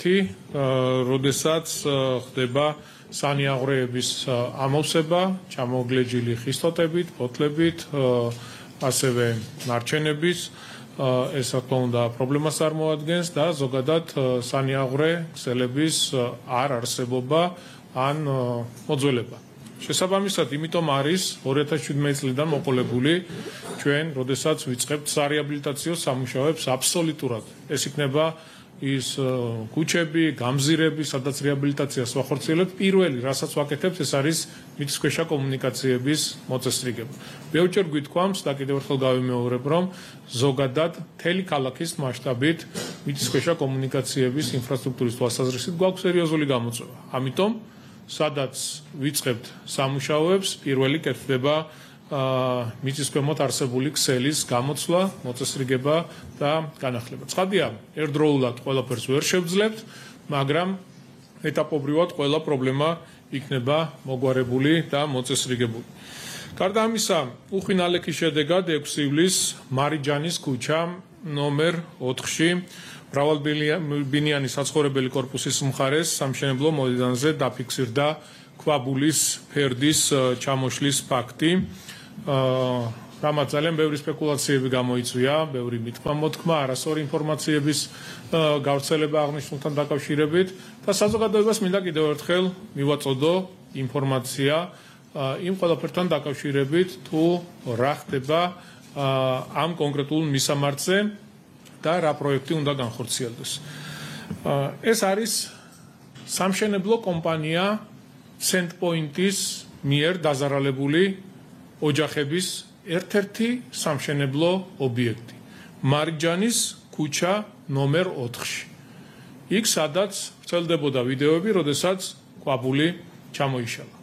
ერთ-ერთი, როდესაც ხდება სანიაღვრეების ამოვსება, ჩამოგლეჯილი ხისტოტებით, ბოთლებით, ასევე ნარჩენების, ეს რა თქმა უნდა პრობლემას წარმოადგენს და ზოგადად სანიაღვრე ქსელების არ არსებობა ან მოძველება. შესაბამისად, იმიტომ არის 2017 წლიდან მოყოლებული ჩვენ, როდესაც ვიწყებთ სარეაბილიტაციო სამუშაოებს აბსოლუტურად. ეს იქნება ის ქუჩები, გამზირები, სადაც რეაბილიტაციას ვახორციელებთ. პირველი, რასაც ვაკეთებთ, ეს არის მიწისქვეშა კომუნიკაციების მოწესრიგება. ბევრჯერ გვითქვამს და კიდევ ერთხელ გავიმეორებ, რომ ზოგადად მთელი ქალაქის მასშტაბით მიწისქვეშა კომუნიკაციების ინფრასტრუქტურის თვალსაზრისით გვაქვს სერიოზული გამოწვევა. ამიტომ სადაც ვიწყებთ სამუშაოებს, პირველი კეთდება მიწისქვემოთ არსებული ქსელის გამოცვლა, მოწესრიგება და განახლება. ცხადია, ერთდროულად ყველაფერს ვერ შევძლებთ, მაგრამ ეტაპობრივად ყველა პრობლემა იქნება მოგვარებული და მოწესრიგებული. გარდა ამისა, უხვი ნალექის შედეგად 6 ივლისს მარიჯანის ქუჩა ნომერ 4-ში მრავალბინიანი საცხოვრებელი კორპუსის მხარეს სამშენებლო მოედანზე დაფიქსირდა ქვაბულის ფერდის ჩამოშლის ფაქტი. რამაც ძალიან ბევრი სპეკულაციები გამოიწვია, ბევრი მითქმა-მოთქმა, არასწორი ინფორმაციების გავრცელება აღნიშნულთან დაკავშირებით და საზოგადოებას მინდა კიდევ ერთხელ მივაწოდო ინფორმაცია იმ ყველაფერთან დაკავშირებით, თუ რა ხდება ამ კონკრეტულ მისამართზე და რა პროექტი უნდა განხორციელდეს. ეს არის სამშენებლო კომპანია CentPoint-ის მიერ დაზარალებული ოჯახების ერთ-ერთი სამშენებლო ობიექტი. მარიჯანის ქუჩა ნომერ 4-ში. იქ სადაც ვრცელდებოდა ვიდეოები, როდესაც ქვაბული ჩამოიშალა.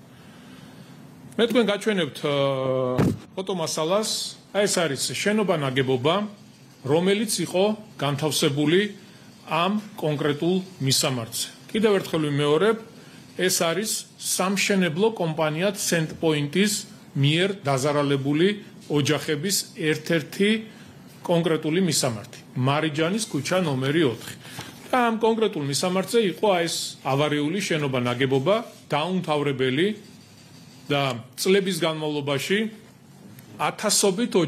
მე თქვენ გაჩვენებთ ფოტომასალას, ეს არის შენობა ნაგებობა, რომელიც იყო განთავსებული ამ კონკრეტულ მისამართზე. კიდევ ერთხელ ვიმეორებ, ეს არის სამშენებლო კომპანია CentPoint-ის მიერ დაზარალებული ოჯახების ერთ-ერთი კონკრეტული მისამართი. მარიჯანის ქუჩა ნომერი 4. და ამ კონკრეტულ მისამართზე იყო ეს ავარიული შენობა ნაგებობა, დაუმთავრებელი და წლების განმავლობაში ათასობით